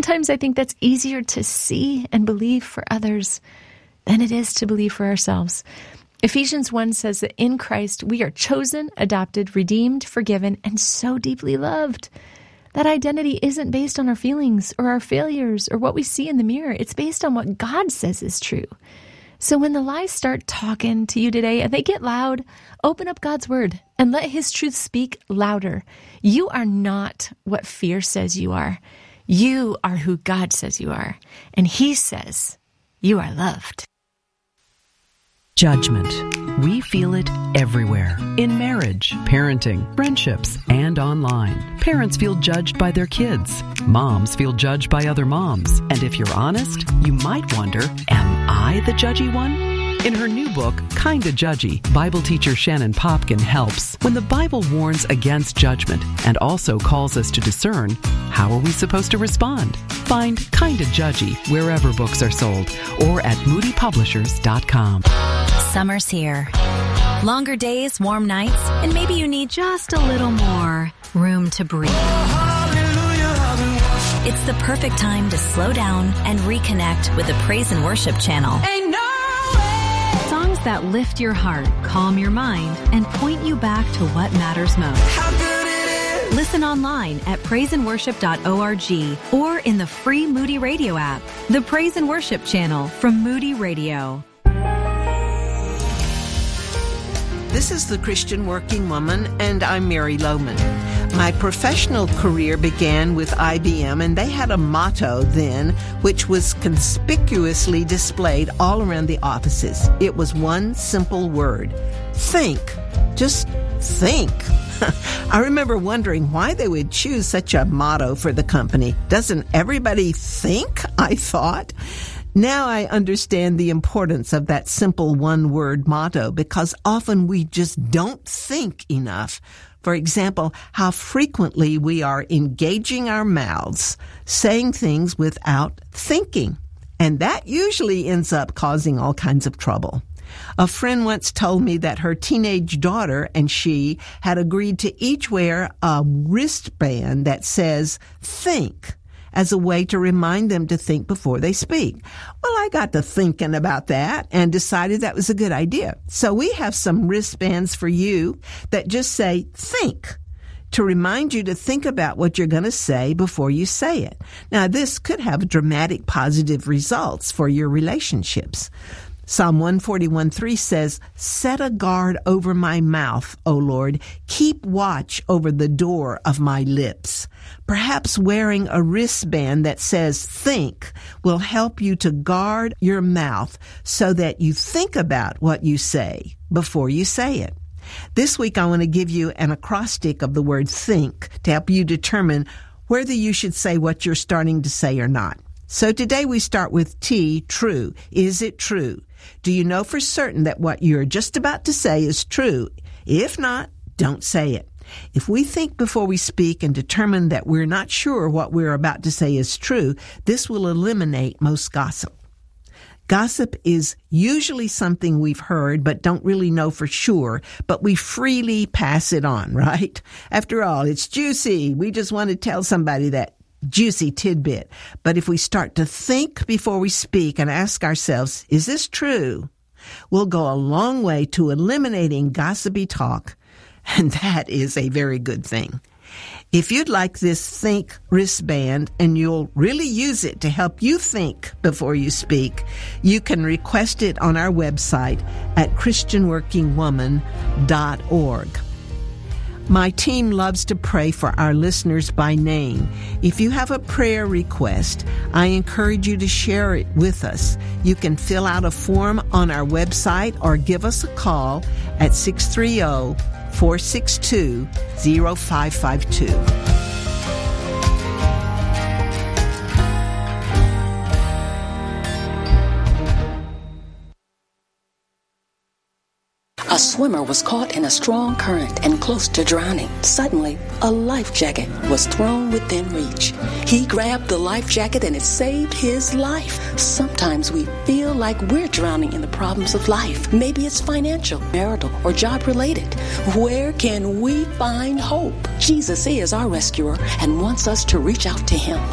Sometimes I think that's easier to see and believe for others than it is to believe for ourselves. Ephesians 1 says that in Christ we are chosen, adopted, redeemed, forgiven, and so deeply loved. That identity isn't based on our feelings or our failures or what we see in the mirror. It's based on what God says is true. So when the lies start talking to you today and they get loud, open up God's word and let his truth speak louder. You are not what fear says you are. You are who God says you are. And he says you are loved. Judgment. We feel it everywhere. In marriage, parenting, friendships, and online. Parents feel judged by their kids. Moms feel judged by other moms. And if you're honest, you might wonder, am I the judgy one? In her new book, Kinda Judgy, Bible teacher Shannon Popkin helps. When the Bible warns against judgment and also calls us to discern, how are we supposed to respond? Find Kinda Judgy wherever books are sold or at moodypublishers.com. Summer's here. Longer days, warm nights, and maybe you need just a little more room to breathe. It's the perfect time to slow down and reconnect with the Praise and Worship channel. Songs that lift your heart, calm your mind, and point you back to what matters most. Listen online at praiseandworship.org or in the free Moody Radio app. The Praise and Worship channel from Moody Radio. This is The Christian Working Woman, and I'm Mary Lohman. My professional career began with IBM, and they had a motto then, which was conspicuously displayed all around the offices. It was one simple word: think. Just think. I remember wondering why they would choose such a motto for the company. Doesn't everybody think? I thought. Now I understand the importance of that simple one-word motto, because often we just don't think enough. For example, how frequently we are engaging our mouths, saying things without thinking. And that usually ends up causing all kinds of trouble. A friend once told me that her teenage daughter and she had agreed to each wear a wristband that says, think, as a way to remind them to think before they speak. Well, I got to thinking about that and decided that was a good idea. So we have some wristbands for you that just say, think, to remind you to think about what you're going to say before you say it. Now, this could have dramatic positive results for your relationships. Psalm 141:3 says, set a guard over my mouth, O Lord. Keep watch over the door of my lips. Perhaps wearing a wristband that says think will help you to guard your mouth so that you think about what you say before you say it. This week, I want to give you an acrostic of the word think to help you determine whether you should say what you're starting to say or not. So today we start with T, true. Is it true? Do you know for certain that what you're just about to say is true? If not, don't say it. If we think before we speak and determine that we're not sure what we're about to say is true, this will eliminate most gossip. Gossip is usually something we've heard but don't really know for sure, but we freely pass it on, right? After all, it's juicy. We just want to tell somebody that juicy tidbit. But if we start to think before we speak and ask ourselves, is this true? We'll go a long way to eliminating gossipy talk, and that is a very good thing. If you'd like this Think wristband and you'll really use it to help you think before you speak, you can request it on our website at christianworkingwoman.org. My team loves to pray for our listeners by name. If you have a prayer request, I encourage you to share it with us. You can fill out a form on our website or give us a call at 630-462-0552. A swimmer was caught in a strong current and close to drowning. Suddenly, a life jacket was thrown within reach. He grabbed the life jacket and it saved his life. Sometimes we feel like we're drowning in the problems of life. Maybe it's financial, marital, or job-related. Where can we find hope? Jesus is our rescuer and wants us to reach out to him.